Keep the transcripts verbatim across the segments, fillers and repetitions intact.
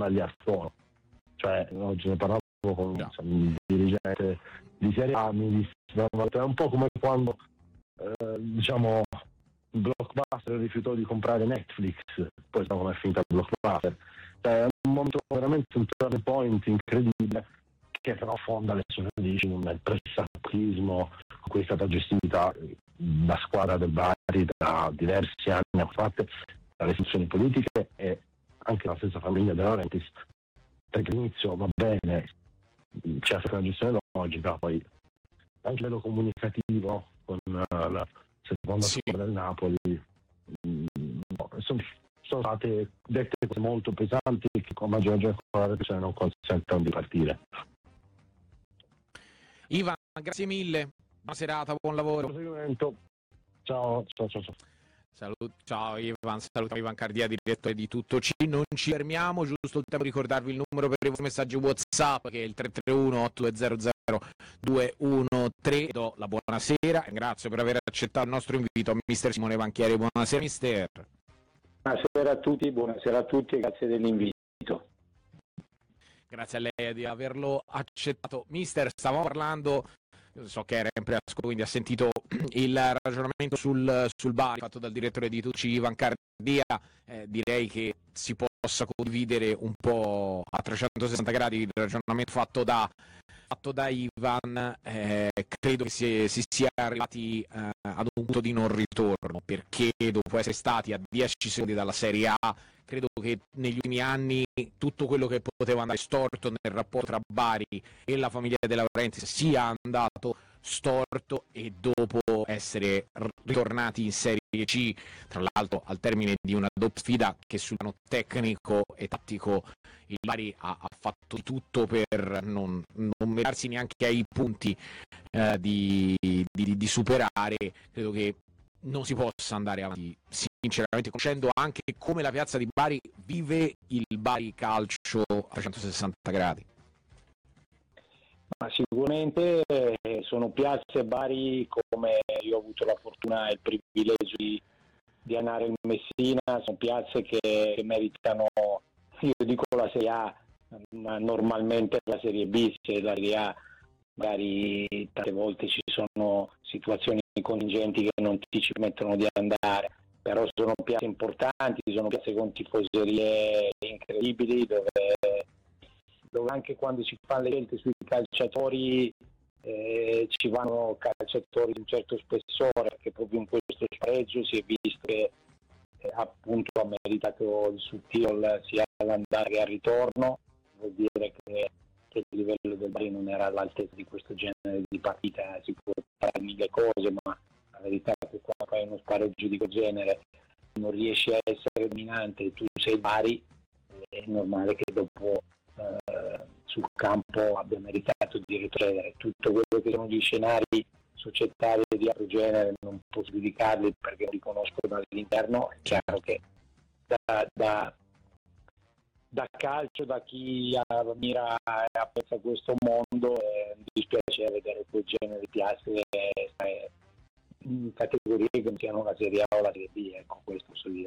zona gli affono. Cioè, oggi ne parlavo con no. insomma, un dirigente di Serie A, mi disse, è un po' come quando eh, diciamo Blockbuster rifiutò di comprare Netflix, poi come è finita Blockbuster. Cioè, è un momento veramente un turning point incredibile, che però fonda le sue radici nel pressatismo con cui è stata gestita la squadra del Bari da diversi anni a parte dalle istituzioni politiche e anche la stessa famiglia De Laurentiis, perché all'inizio va bene, c'è stata una gestione logica, poi anche a livello comunicativo con uh, la seconda sì. squadra del Napoli mh, no, sono, sono state dette cose molto pesanti che con maggior ragione la repressione non consentono di partire. Ivan, grazie mille, buona serata, buon lavoro. Ciao, ciao, ciao, ciao. Salut- ciao Ivan, saluto Ivan Cardia, direttore di Tutto C. Non ci fermiamo, giusto il tempo di ricordarvi il numero per i vostri messaggi WhatsApp, che è il tre tre uno otto due zero zero due uno tre. Do la buonasera, ringrazio per aver accettato il nostro invito a mister Simone Banchieri. Buonasera mister. Buonasera a tutti, buonasera a tutti e grazie dell'invito. Grazie a lei di averlo accettato. Mister, stavamo parlando, so che era in preascolto, quindi ha sentito il ragionamento sul, sul Bari fatto dal direttore di Tucci, Ivan Cardia. Eh, direi che si possa condividere un po' a trecentosessanta gradi il ragionamento fatto da, fatto da Ivan. Eh, credo che si, si sia arrivati eh, ad un punto di non ritorno, perché dopo essere stati a dieci secondi dalla Serie A, credo che negli ultimi anni tutto quello che poteva andare storto nel rapporto tra Bari e la famiglia De Laurentiis sia andato storto, e dopo essere ritornati in Serie C, tra l'altro al termine di una doppia sfida che sul piano tecnico e tattico il Bari ha, ha fatto di tutto per non, non meritarsi neanche ai punti eh, di, di, di superare, credo che non si possa andare avanti, sinceramente, conoscendo anche come la piazza di Bari vive il Bari calcio a trecentosessanta gradi. Ma sicuramente sono piazze Bari, come io ho avuto la fortuna e il privilegio di, di andare in Messina, sono piazze che, che meritano, io dico la Serie A, ma normalmente la Serie B, se la Serie A magari tante volte ci sono situazioni contingenti che non ti ci mettono di andare, però sono piazze importanti, sono piazze con tifoserie incredibili, dove, dove anche quando si fanno le scelte sui calciatori eh, ci vanno calciatori di un certo spessore, perché proprio in questo spareggio si è visto che eh, appunto ha meritato il Sud-Tirol sia all'andare che al ritorno. Vuol dire che, che il livello del Bari non era all'altezza di questo genere di partita. Si può fare mille cose, ma la verità è che quando fai uno spareggio di quel genere non riesci a essere dominante e tu sei Bari, è normale che dopo eh, sul campo abbia meritato di retrocedere. Tutto quello che sono gli scenari societari di altro genere non posso giudicarli perché non li conosco dall'interno. È chiaro che da, da, da calcio, da chi ammira e apprezza questo mondo, eh, mi dispiace vedere quel genere di piazze eh, in categorie che non siano la Serie A o la Serie B, ecco, questo posso dire.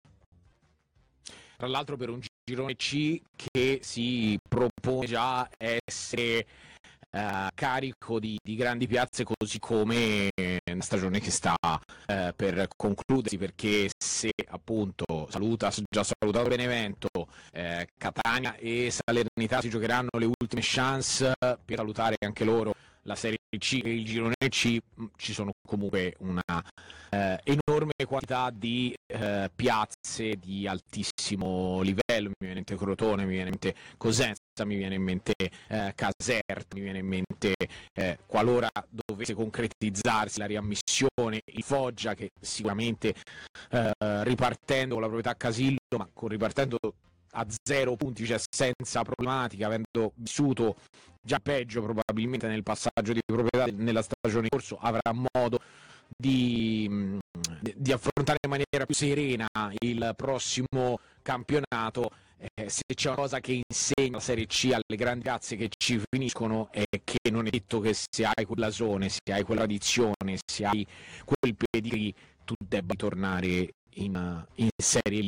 Tra l'altro per un girone C che si propone già essere eh, carico di, di grandi piazze, così come una stagione che sta eh, per concludersi, perché se appunto saluta, già salutato Benevento, eh, Catania e Salernità si giocheranno le ultime chance per salutare anche loro la Serie C e il girone C, ci sono comunque una eh, enorme quantità di eh, piazze di altissimo livello. Mi viene in mente Crotone, mi viene in mente Cosenza, mi viene in mente eh, Caserta, mi viene in mente eh, qualora dovesse concretizzarsi la riammissione, il Foggia, che sicuramente eh, ripartendo con la proprietà Casillo, ma con ripartendo a zero punti, cioè senza problematica, avendo vissuto già peggio probabilmente nel passaggio di proprietà nella stagione in corso, avrà modo di, di affrontare in maniera più serena il prossimo campionato. Eh, se c'è una cosa che insegna la Serie C alle grandi piazze che ci finiscono è che non è detto che se hai quella zona, se hai quella tradizione, se hai quel pedigree, tu debba tornare in, in Serie